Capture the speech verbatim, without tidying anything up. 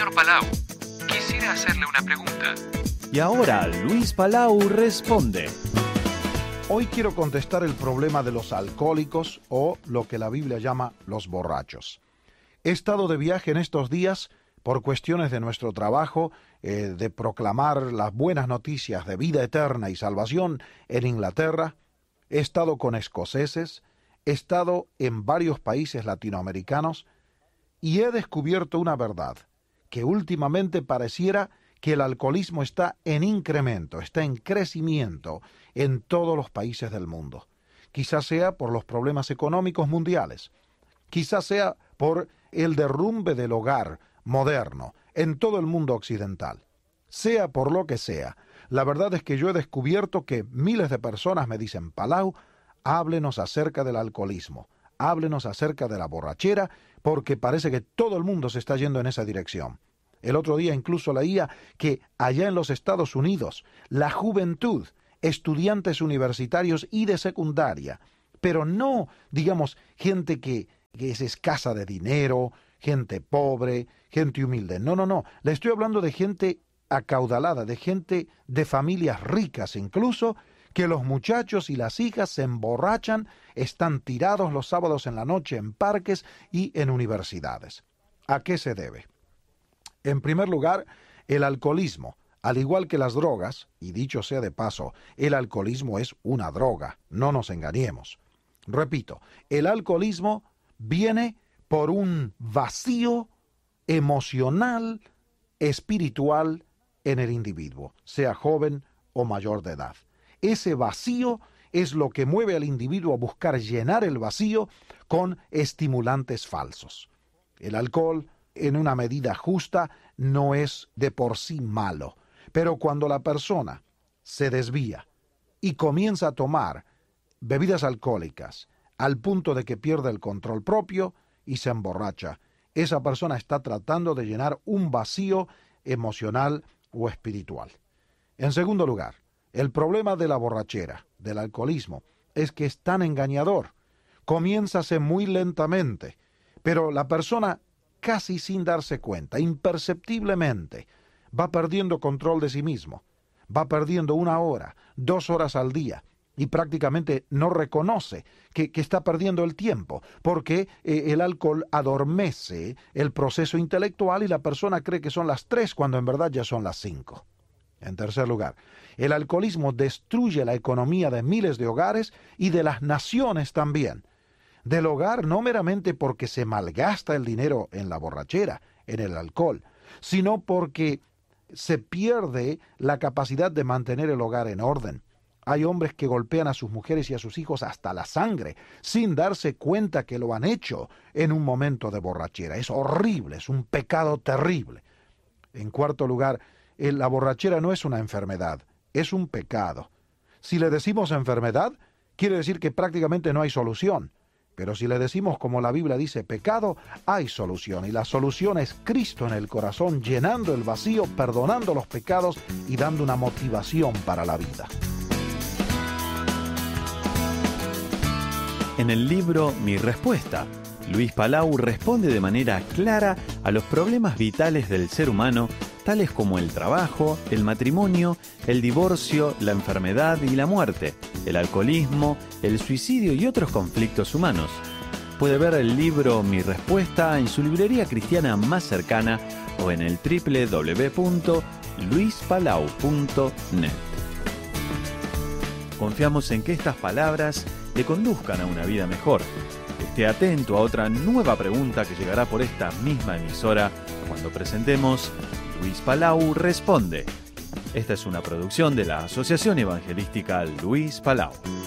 Señor Palau, quisiera hacerle una pregunta. Y ahora Luis Palau responde. Hoy quiero contestar el problema de los alcohólicos o lo que la Biblia llama los borrachos. He estado de viaje en estos días por cuestiones de nuestro trabajo, eh, de proclamar las buenas noticias de vida eterna y salvación en Inglaterra. He estado con escoceses, he estado en varios países latinoamericanos y he descubierto una verdad, que últimamente pareciera que el alcoholismo está en incremento, está en crecimiento en todos los países del mundo. Quizás sea por los problemas económicos mundiales, quizás sea por el derrumbe del hogar moderno en todo el mundo occidental. Sea por lo que sea, la verdad es que yo he descubierto que miles de personas me dicen: Palau, háblenos acerca del alcoholismo, háblenos acerca de la borrachera, porque parece que todo el mundo se está yendo en esa dirección. El otro día incluso leía que allá en los Estados Unidos, la juventud, estudiantes universitarios y de secundaria, pero no, digamos, gente que, que es escasa de dinero, gente pobre, gente humilde. No, no, no. Le estoy hablando de gente acaudalada, de gente de familias ricas incluso, que los muchachos y las hijas se emborrachan, están tirados los sábados en la noche en parques y en universidades. ¿A qué se debe? En primer lugar, el alcoholismo, al igual que las drogas, y dicho sea de paso, el alcoholismo es una droga, no nos engañemos. Repito, el alcoholismo viene por un vacío emocional, espiritual en el individuo, sea joven o mayor de edad. Ese vacío es lo que mueve al individuo a buscar llenar el vacío con estimulantes falsos. El alcohol, en una medida justa, no es de por sí malo, pero cuando la persona se desvía y comienza a tomar bebidas alcohólicas al punto de que pierde el control propio y se emborracha, esa persona está tratando de llenar un vacío emocional o espiritual. En segundo lugar, el problema de la borrachera, del alcoholismo, es que es tan engañador. Comiénzase muy lentamente, pero la persona, casi sin darse cuenta, imperceptiblemente, va perdiendo control de sí mismo, va perdiendo una hora, dos horas al día, y prácticamente no reconoce que, que está perdiendo el tiempo, porque eh, el alcohol adormece el proceso intelectual y la persona cree que son las tres cuando en verdad ya son las cinco. En tercer lugar, el alcoholismo destruye la economía de miles de hogares y de las naciones también. Del hogar no meramente porque se malgasta el dinero en la borrachera, en el alcohol, sino porque se pierde la capacidad de mantener el hogar en orden. Hay hombres que golpean a sus mujeres y a sus hijos hasta la sangre, sin darse cuenta que lo han hecho en un momento de borrachera. Es horrible, es un pecado terrible. En cuarto lugar, la borrachera no es una enfermedad, es un pecado. Si le decimos enfermedad, quiere decir que prácticamente no hay solución. Pero si le decimos, como la Biblia dice, pecado, hay solución. Y la solución es Cristo en el corazón, llenando el vacío, perdonando los pecados y dando una motivación para la vida. En el libro Mi Respuesta, Luis Palau responde de manera clara a los problemas vitales del ser humano, tales como el trabajo, el matrimonio, el divorcio, la enfermedad y la muerte, el alcoholismo, el suicidio y otros conflictos humanos. Puede ver el libro Mi Respuesta en su librería cristiana más cercana o en el doble u doble u doble u punto luis palau punto net. Confiamos en que estas palabras le conduzcan a una vida mejor. Esté atento a otra nueva pregunta que llegará por esta misma emisora cuando presentemos Luis Palau Responde. Esta es una producción de la Asociación Evangelística Luis Palau.